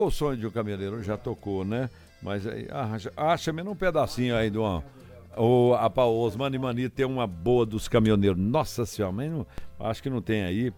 O sonho de um caminhoneiro já tocou, né? Mas aí, acha menos um pedacinho aí do... O Osmani Mani tem uma boa dos caminhoneiros. Nossa senhora, mas não, acho que não tem aí.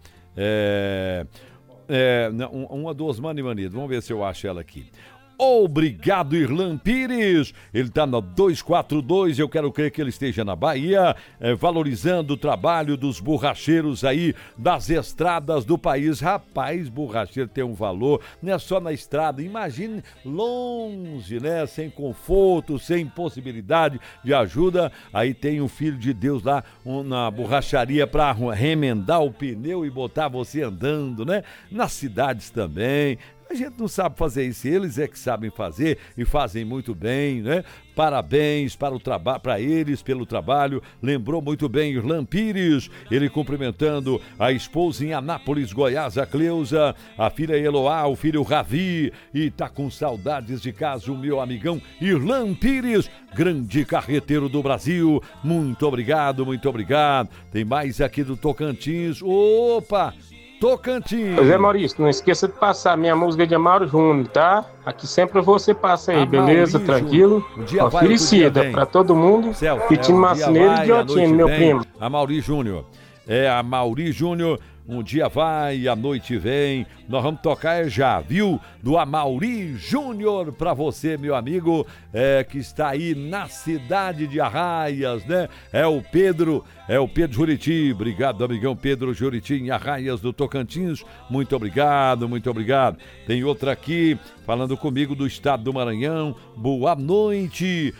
Uma do Osmani Mani. Vamos ver se eu acho ela aqui. Obrigado, Irlan Pires. Ele está na 242. Eu quero crer que ele esteja na Bahia, valorizando o trabalho dos borracheiros aí das estradas do país. Rapaz, borracheiro tem um valor, não é só na estrada. Imagine longe, né? Sem conforto, sem possibilidade de ajuda. Aí tem um filho de Deus lá na borracharia para remendar o pneu e botar você andando, né? Nas cidades também. A gente não sabe fazer isso, eles é que sabem fazer e fazem muito bem, né? Parabéns para eles pelo trabalho. Lembrou muito bem Irlan Pires, ele cumprimentando a esposa em Anápolis, Goiás, a Cleusa, a filha Eloá, o filho Ravi, e tá com saudades de casa o meu amigão Irlan Pires, grande carreteiro do Brasil. Muito obrigado, muito obrigado. Tem mais aqui do Tocantins. Opa! Tocantins. Pois é, Maurício, não esqueça de passar minha música de Amaro Júnior, tá? Aqui sempre você passa aí, beleza? Tranquilo? Oferecida pra todo mundo. Pedindo Macineiro e Diotino, meu primo. Amaury Júnior. Amaury Júnior. Um dia vai, a noite vem. Nós vamos tocar já, viu? Do Amaury Júnior pra você, meu amigo, que está aí na cidade de Arraias, né? É o Pedro Juriti. Obrigado, amigão Pedro Juriti, em Arraias do Tocantins. Muito obrigado, muito obrigado. Tem outra aqui, falando comigo do estado do Maranhão. Boa noite,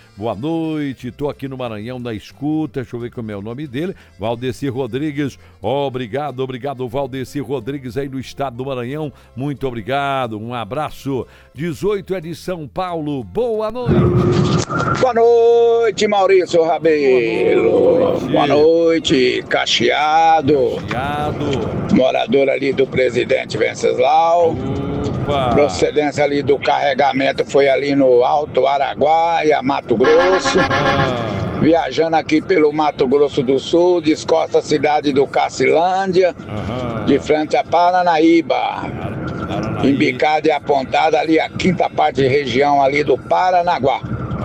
tô aqui no Maranhão na escuta. Deixa eu ver como é o nome dele. Valdeci Rodrigues. Obrigado, Valdeci Rodrigues aí do estado do Maranhão. Muito obrigado, um abraço. 18 é de São Paulo. Boa noite. Boa noite, Maurício Rabelo. Boa noite, Cacheado. Morador ali do Presidente Venceslau. Procedência ali do carregamento foi ali no Alto Araguaia, Mato Grosso. Viajando aqui pelo Mato Grosso do Sul, descosta a cidade do Cacilândia, de frente a Paranaíba. Embicada e apontada ali a quinta parte de região ali do Paranaguá.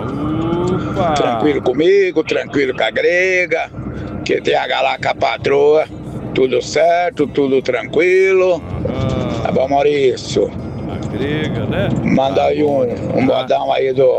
Tranquilo comigo, tranquilo com a grega, que tem a Galaca patroa. Tudo certo, tudo tranquilo. Tá bom, Maurício? A grega, né? Manda aí um modão aí do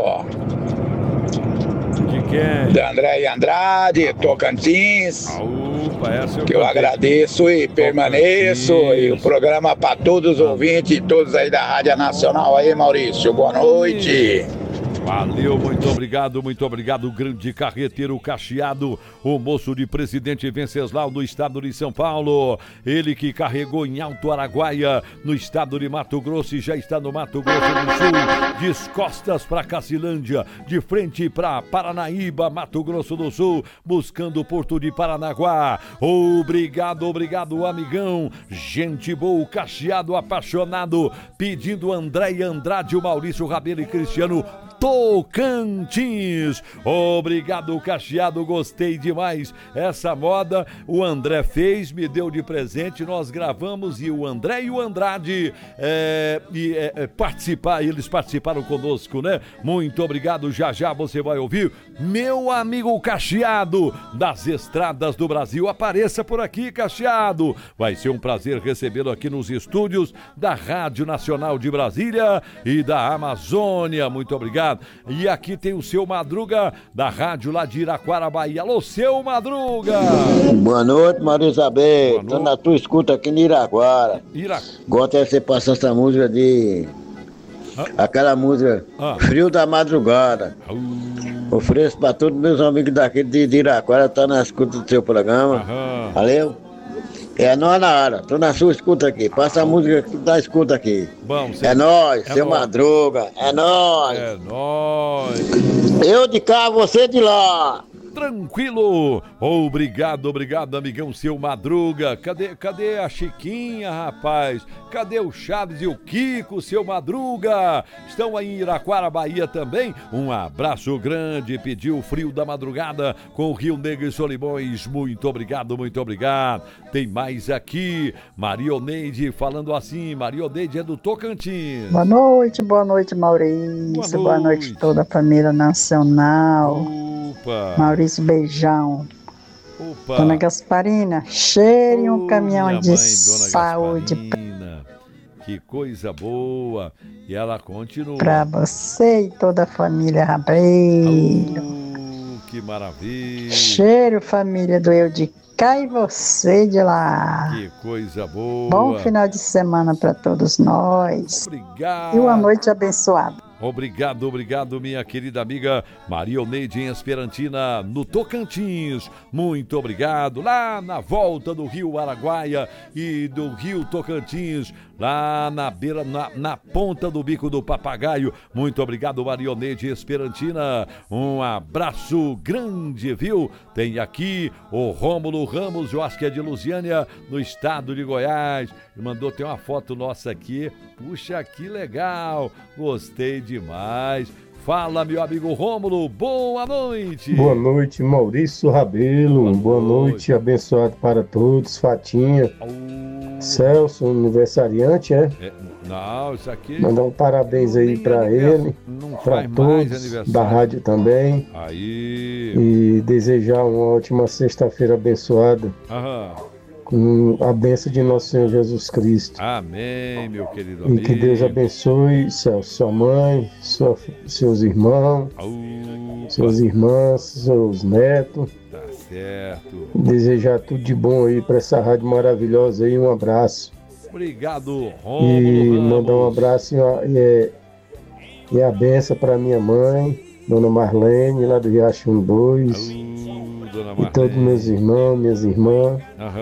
André Andrade, Tocantins. Que eu agradeço e permaneço. E o programa para todos os ouvintes e todos aí da Rádio Nacional aí, Maurício. Boa noite. Valeu, muito obrigado, grande carreteiro Cacheado, o moço de Presidente Venceslau do estado de São Paulo, ele que carregou em Alto Araguaia, no estado de Mato Grosso, e já está no Mato Grosso do Sul, descostas para Cacilândia, de frente para Paranaíba, Mato Grosso do Sul, buscando o Porto de Paranaguá. Obrigado, amigão, gente boa, Cacheado apaixonado, pedindo André Andrade, o Maurício Rabelo e Cristiano Tocantins. Obrigado, Cacheado, gostei demais. Essa moda o André fez, me deu de presente, nós gravamos e o André e o Andrade eles participaram conosco, né? Muito obrigado, já você vai ouvir meu amigo Cacheado das estradas do Brasil. Apareça por aqui, Cacheado. Vai ser um prazer recebê-lo aqui nos estúdios da Rádio Nacional de Brasília e da Amazônia. Muito obrigado. E aqui tem o seu Madruga, da rádio lá de Iraquara, Bahia. Alô, seu Madruga! Boa noite, Maria Isabel. Tô na tua escuta aqui em Iraquara. Gosto de você passar essa música de... Aquela música Frio da Madrugada. Ofereço pra todos meus amigos daqui de Iraquara, tá na escuta do seu programa. Valeu? É nóis na hora, tô na sua escuta aqui. Passa a música que tá escuta aqui. É nóis, seu Madruga. É nóis. É nóis. Eu de cá, você de lá. tranquilo. Obrigado, amigão seu Madruga. Cadê a Chiquinha, rapaz? Cadê o Charles e o Kiko, seu Madruga? Estão aí em Iraquara, Bahia também. Um abraço grande. Pediu Frio da Madrugada com o Rio Negro e Solimões. Muito obrigado. Tem mais aqui. Marioneide falando assim. Marioneide é do Tocantins. Boa noite, Maurício. Boa noite toda a família nacional. Opa. Maurício, beijão. Opa. Dona Gasparina, cheire um caminhão de saúde. Gasparina, que coisa boa. E ela continua. Pra você e toda a família Rabelo. Que maravilha. Cheiro, família do Eu de cá e você de lá. Que coisa boa. Bom final de semana para todos nós. Obrigado. E uma noite abençoada. Obrigado, minha querida amiga Marioneide em Esperantina, no Tocantins. Muito obrigado. Lá na volta do Rio Araguaia e do Rio Tocantins, lá na beira, na ponta do Bico do Papagaio. Muito obrigado, Marioneide Esperantina. Um abraço grande, viu? Tem aqui o Rômulo Ramos, eu acho que é de Lusiânia, no estado de Goiás. Mandou, tem uma foto nossa aqui. Puxa, que legal. Gostei demais. Fala, meu amigo Rômulo, boa noite. Boa noite, Maurício Rabelo. Boa noite, abençoado para todos. Fatinha. Celso, aniversariante, Não, isso aqui... Mandar um parabéns aí para ele, para todos, da rádio também. Aí. E desejar uma ótima sexta-feira abençoada. Com a bênção de nosso Senhor Jesus Cristo. Amém, meu querido amigo. E que Deus abençoe, Celso, sua mãe, seus irmãos, suas irmãs, seus netos. Tá certo. Desejar tudo de bom aí para essa rádio maravilhosa aí, um abraço. Obrigado, Rômulo. E mandar um abraço e a benção para minha mãe, Dona Marlene, lá do Riacho 2. E todos meus irmãos, minhas irmãs.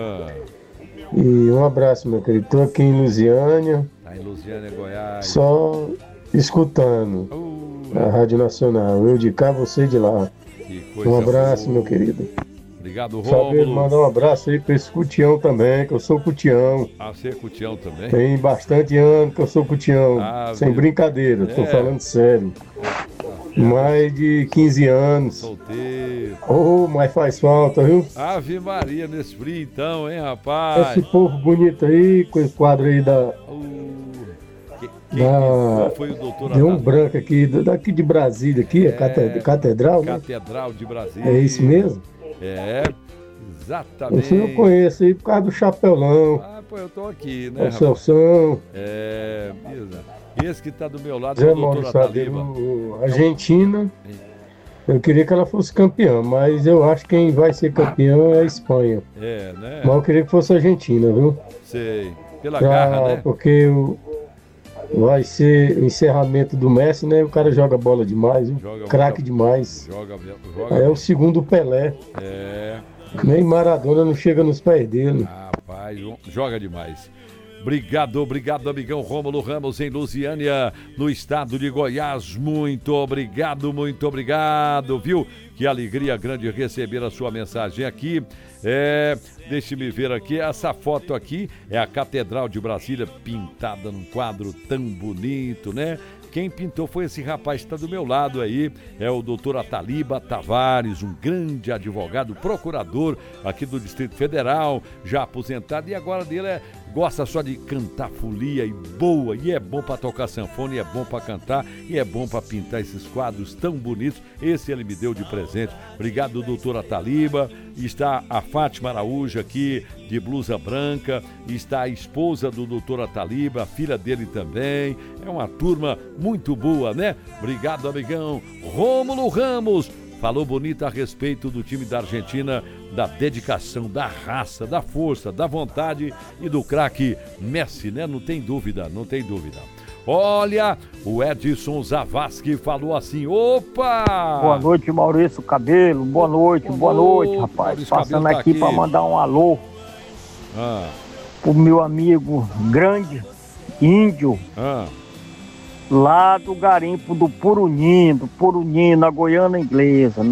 E um abraço, meu querido. Estou aqui em Lusiânia. Tá em Lusiânia, Goiás. Só escutando a Rádio Nacional. Eu de cá, você de lá. Um abraço, meu querido. Obrigado, Rômulo. Saber mandar um abraço aí para esse cutião também, que eu sou cutião. Você é cutião também? Tem bastante ano que eu sou cutião. Sem brincadeira, tô falando sério. Mais de 15 anos. Solteiro. Mas faz falta, viu? Ave Maria, nesse frio então, hein, rapaz? Esse povo bonito aí, com esse quadro aí da... Qual foi o doutor? Tem um branco aqui, daqui de Brasília, aqui, Catedral, né? Catedral de Brasília. É isso mesmo? Exatamente. Esse eu conheço aí por causa do chapelão. Eu tô aqui, né? O Celção. Esse que tá do meu lado é o doutor Ataliba. Argentina. Eu queria que ela fosse campeã, mas eu acho que quem vai ser campeão é a Espanha. Né? Mas eu queria que fosse a Argentina, viu? Sei. Pela garra, né? Porque vai ser o encerramento do Messi, né? O cara joga bola demais, craque demais. É o segundo Pelé. Nem Maradona não chega nos pés dele. Rapaz, joga demais. Obrigado, amigão Rômulo Ramos em Lusiânia, no estado de Goiás. Muito obrigado, viu? Que alegria grande receber a sua mensagem aqui. Deixe-me ver aqui, essa foto aqui é a Catedral de Brasília, pintada num quadro tão bonito, né? Quem pintou foi esse rapaz que está do meu lado aí, é o doutor Ataliba Tavares, um grande advogado, procurador aqui do Distrito Federal, já aposentado, e agora dele gosta só de cantar folia e boa, e é bom para tocar sanfona, e é bom para cantar, e é bom para pintar esses quadros tão bonitos. Esse ele me deu de presente. Obrigado, doutor Ataliba. Está a Fátima Araújo aqui, de blusa branca, está a esposa do doutor Ataliba, a filha dele também. É uma turma muito boa, né? Obrigado, amigão Rômulo Ramos. Falou bonito a respeito do time da Argentina, da dedicação, da raça, da força, da vontade e do craque Messi, né? Não tem dúvida. Olha, o Edson Zavascki falou assim, opa! Boa noite, Maurício Cabelo, boa noite, rapaz. Maurício Passando Cabelo aqui para mandar um alô pro meu amigo grande, índio, lá do garimpo do Purunim, na Goiânia Inglesa,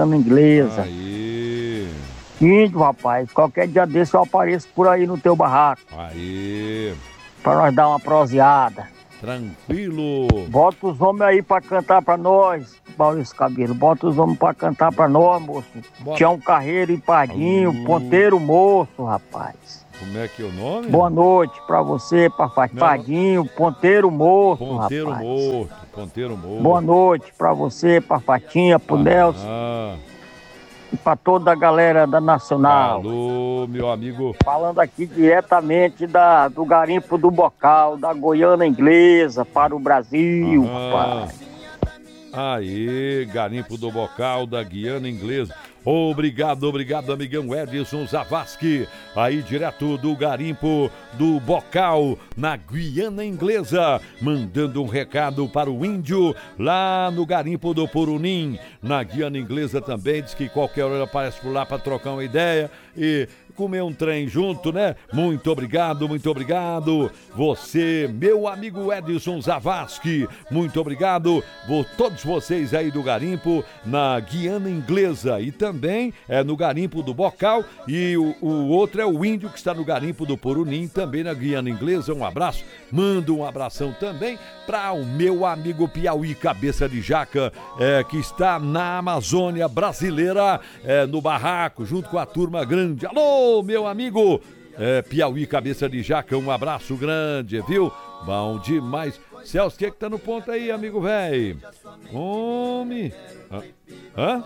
Aí. Índio, rapaz, qualquer dia desse eu apareço por aí no teu barraco. Aí. Pra nós dar uma proseada. Tranquilo. Bota os homens aí pra cantar pra nós, Maurício Cabelo. Bota os homens pra cantar pra nós, moço. Tião Carreiro e Pardinho, Ponteiro Moço, rapaz. Como é que é o nome? Boa noite pra você, Pardinho, Ponteiro Moço, Ponteiro rapaz. Ponteiro Morto. Boa noite pra você, Parfatinha, pro Nelson. E pra toda a galera da Nacional. Alô, meu amigo. Falando aqui diretamente do garimpo do Bocal, da Goiânia Inglesa, para o Brasil, rapaz. Aí, garimpo do Bocal, da Guiana Inglesa. Obrigado, amigão Edson Zavascki, aí direto do garimpo do Bocal, na Guiana Inglesa, mandando um recado para o índio, lá no garimpo do Purunim, na Guiana Inglesa também, diz que qualquer hora aparece por lá para trocar uma ideia e comer um trem junto, né? Muito obrigado. Você, meu amigo Edson Zavascki, muito obrigado por todos vocês aí do garimpo, na Guiana Inglesa, e também no garimpo do Bocal, e o outro é o índio que está no garimpo do Purunim, também na Guiana Inglesa. Um abraço, mando um abração também para o meu amigo Piauí Cabeça de Jaca, que está na Amazônia brasileira, no barraco, junto com a turma grande. Alô, meu amigo Piauí Cabeça de Jaca, um abraço grande, viu? Bom demais. Celso, o que tá no ponto aí, amigo velho? Homem. Hã?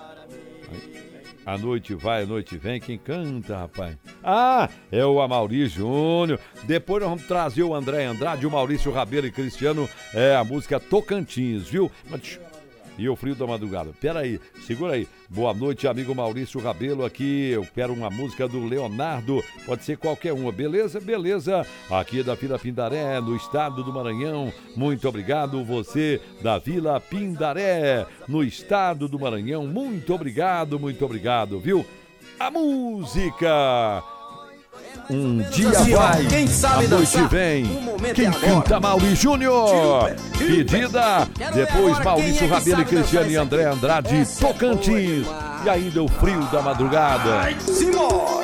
A noite vai, a noite vem, quem canta, rapaz? É o Amaury Júnior. Depois nós vamos trazer o André Andrade, o Maurício Rabelo e Cristiano, a música Tocantins, viu? E o frio da madrugada. Pera aí, segura aí. Boa noite, amigo Maurício Rabelo aqui. Eu quero uma música do Leonardo. Pode ser qualquer uma, beleza? Beleza. Aqui da Vila Pindaré, no estado do Maranhão. Muito obrigado, você da Vila Pindaré, no estado do Maranhão. Muito obrigado, viu? A música... Um dia vai, quem sabe a noite vem, quem canta Amaury Júnior, pedida, depois Maurício Rabelo e Cristiano e André Andrade, Tocantins, e ainda o frio da madrugada.